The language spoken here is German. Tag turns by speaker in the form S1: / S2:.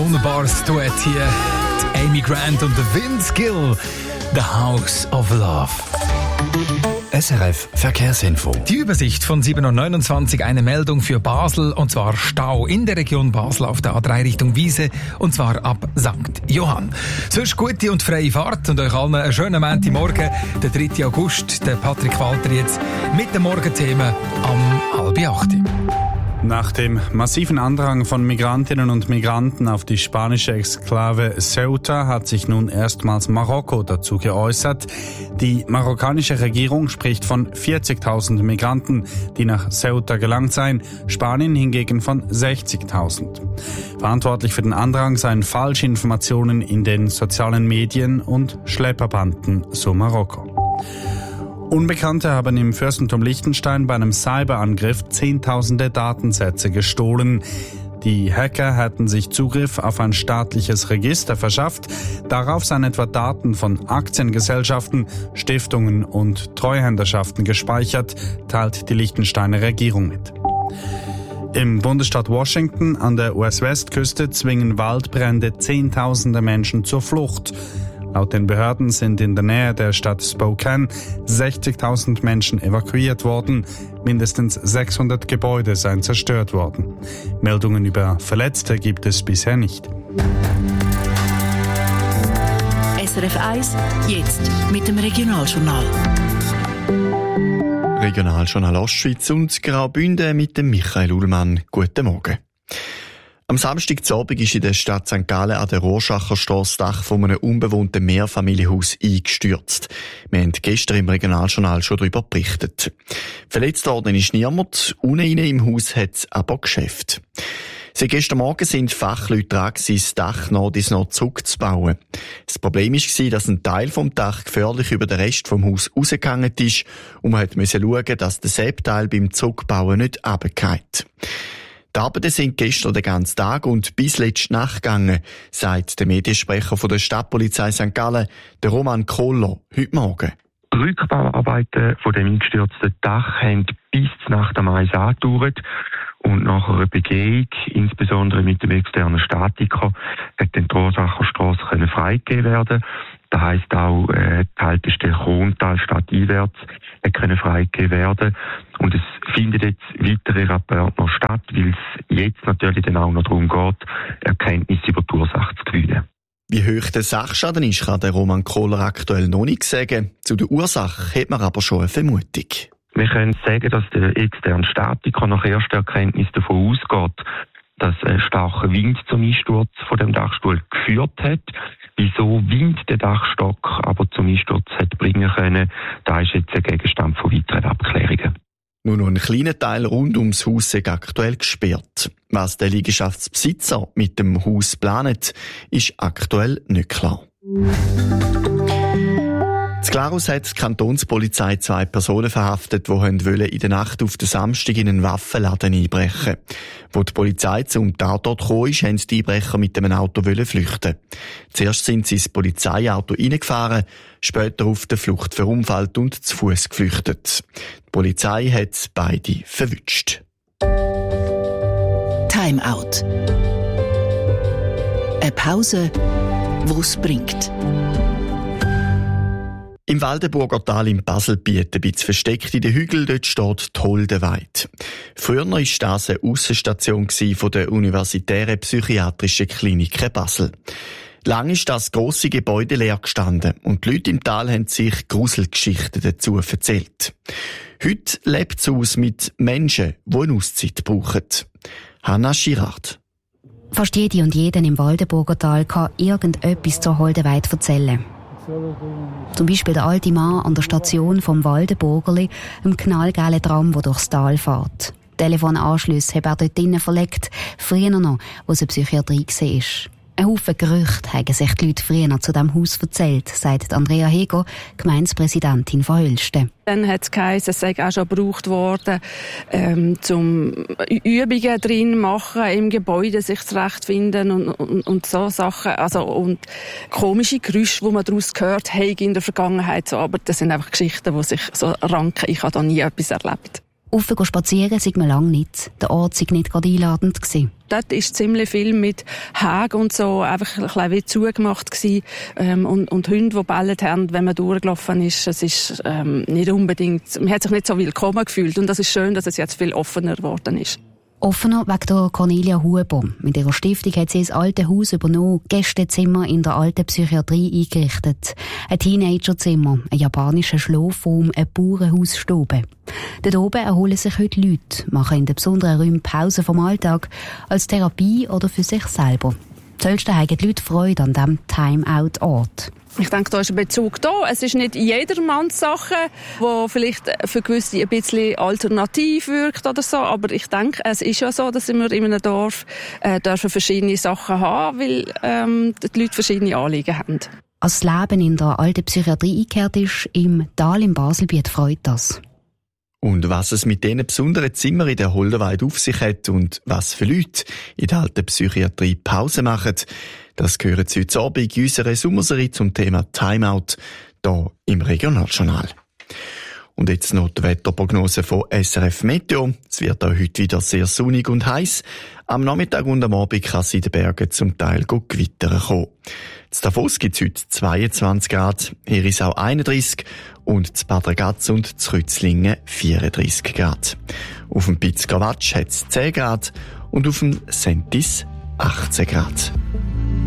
S1: wunderbares Duett hier. Die Amy Grant und der Vince Gill. The House of Love.
S2: SRF Verkehrsinfo.
S1: Die Übersicht von 7.29 Uhr, eine Meldung für Basel, und zwar Stau in der Region Basel auf der A3 Richtung Wiese, und zwar ab St. Johann. Sonst gute und freie Fahrt und euch allen einen schönen Montagmorgen, der 3. August. Der Patrick Walter jetzt mit den Morgenthemen am 7:30.
S3: Nach dem massiven Andrang von Migrantinnen und Migranten auf die spanische Exklave Ceuta hat sich nun erstmals Marokko dazu geäußert. Die marokkanische Regierung spricht von 40.000 Migranten, die nach Ceuta gelangt seien, Spanien hingegen von 60.000. Verantwortlich für den Andrang seien falsche Informationen in den sozialen Medien und Schlepperbanden, so Marokko. Unbekannte haben im Fürstentum Liechtenstein bei einem Cyberangriff Zehntausende Datensätze gestohlen. Die Hacker hätten sich Zugriff auf ein staatliches Register verschafft. Darauf seien etwa Daten von Aktiengesellschaften, Stiftungen und Treuhänderschaften gespeichert, teilt die Liechtensteiner Regierung mit. Im Bundesstaat Washington an der US-Westküste zwingen Waldbrände Zehntausende Menschen zur Flucht. Laut den Behörden sind in der Nähe der Stadt Spokane 60.000 Menschen evakuiert worden. Mindestens 600 Gebäude seien zerstört worden. Meldungen über Verletzte gibt es bisher nicht.
S4: SRF 1, jetzt mit dem Regionaljournal.
S2: Regionaljournal Ostschweiz und Graubünden mit dem Michael Ullmann. Guten Morgen. Am Samstagabend ist in der Stadt St. Gallen an der Rorschacher Strasse das Dach von einem unbewohnten Mehrfamilienhaus eingestürzt. Wir haben gestern im Regionaljournal schon darüber berichtet. Verletzt worden ist niemand, unten im Haus hat es aber Geschäft. Seit gestern Morgen sind Fachleute dran, das Dach noch zurückzubauen. Das Problem war, dass ein Teil vom Dach gefährlich über den Rest vom Haus rausgegangen ist und man musste schauen, dass der Seppteil beim Zurückbauen nicht runterfällt. Die Arbeiten sind gestern den ganzen Tag und bis letzte Nacht gegangen, sagt der Mediensprecher von der Stadtpolizei St. Gallen, der Roman Kohler, heute Morgen.
S5: Die Rückbauarbeiten von dem eingestürzten Dach haben bis Nacht am 1 angedauert und nach einer Begehung, insbesondere mit dem externen Statiker, hat dann die Rorschacher Strasse freigegeben werden. Das heisst auch, die Haltestelle Krontal stadteinwärts können freigegeben werden. Und es findet jetzt weitere Rapporte noch statt, weil es jetzt natürlich dann auch noch darum geht, Erkenntnisse über die Ursache zu gewinnen.
S2: Wie hoch der Sachschaden ist, kann der Roman Kohler aktuell noch nicht sagen. Zu der Ursache hat man aber schon eine Vermutung.
S5: Wir können sagen, dass der externe Statiker nach erster Erkenntnis davon ausgeht, dass ein starker Wind zum Einsturz von dem Dachstuhl geführt hat. Wieso Wind den Dachstock aber zum Einsturz hat bringen können, da ist jetzt ein Gegenstand von weiteren Abklärungen.
S2: Nur noch ein kleiner Teil rund ums Haus ist aktuell gesperrt. Was der Liegenschaftsbesitzer mit dem Haus plant, ist aktuell nicht klar. In Glarus hat die Kantonspolizei 2 Personen verhaftet, die in der Nacht auf den Samstag in einen Waffenladen einbrechen. Wo die Polizei zum Tatort kam, wollten die Einbrecher mit einem Auto flüchten. Zuerst sind sie ins Polizeiauto reingefahren, später auf der Flucht verunfallt und zu Fuß geflüchtet. Die Polizei hat beide verwünscht.
S4: Time Out. Eine Pause, die es bringt.
S2: Im Waldenburger Tal in Baselbiet, ein bisschen versteckt in den Hügeln, dort steht die Holdenweide. Früher war das eine Aussenstation von der Universitären Psychiatrischen Klinik Basel. Lang ist das grosse Gebäude leer gestanden und die Leute im Tal haben sich Gruselgeschichten dazu erzählt. Heute lebt es aus mit Menschen, die eine Auszeit brauchen. Hanna Girard.
S6: Fast jede und jeden im Waldenburger Tal kann irgendetwas zur Holdenweide erzählen. Zum Beispiel der alte Mann an der Station vom Waldenburgerli, einem knallgelben Tram, der durchs Tal fährt. Telefonanschlüsse hat er dort drinnen verlegt, früher noch, wo es eine Psychiatrie war. Ein Haufen Gerüchte haben sich die Leute früher zu diesem Haus erzählt, sagt Andrea Heger, Gemeindepräsidentin von Hölsten.
S7: Dann hat es geheißen, es sei auch schon gebraucht worden, zum Übungen drin machen, im Gebäude sich zurechtfinden und so Sachen. Also, und komische Geräusche, die man daraus gehört hat in der Vergangenheit. So, aber das sind einfach Geschichten, die sich so ranken. Ich habe da nie etwas erlebt.
S6: Spazieren sei man lange nicht. Der Ort sei nicht gerade einladend gewesen.
S7: Dort war ziemlich viel mit Hagen und so einfach ein bisschen wie zugemacht gewesen. Und Hunde, die gebellt haben, wenn man durchgelaufen ist. Es ist nicht unbedingt, man hat sich nicht so willkommen gefühlt. Und das ist schön, dass es jetzt viel offener geworden ist.
S6: Offener wegen der Cornelia Huber. Mit ihrer Stiftung hat sie das alte Haus übernommen, Gästezimmer in der alten Psychiatrie eingerichtet. Ein Teenagerzimmer, ein japanischer Schlafraum, eine Bauernhausstube. Dort oben erholen sich heute Leute, machen in den besonderen Räumen Pause vom Alltag, als Therapie oder für sich selber. Zuerst haben die Leute Freude an diesem Time-Out-Ort.
S7: Ich denke, da ist ein Bezug da. Es ist nicht jedermanns Sache, die vielleicht für gewisse ein bisschen alternativ wirkt oder so. Aber ich denke, es ist ja so, dass wir in einem Dorf dürfen verschiedene Sachen haben, weil die Leute verschiedene Anliegen haben.
S6: Als das Leben in der alten Psychiatrie eingekehrt ist, im Tal im Baselbiet, freut das.
S2: Und was es mit diesen besonderen Zimmern in der Holderweide auf sich hat und was für Leute in der alten Psychiatrie Pause machen, das hören Sie heute Abend in unserer Sommerserie zum Thema Timeout hier im Regionaljournal. Und jetzt noch die Wetterprognose von SRF Meteo. Es wird auch heute wieder sehr sonnig und heiß. Am Nachmittag und am Abend kann es in den Bergen zum Teil gewittern kommen. In Davos gibt es heute 22 Grad, hier ist auch 31 und in Bad Ragaz und in Rützlingen 34 Grad. Auf dem Piz Grawatsch hat es 10 Grad und auf dem Sentis 18 Grad.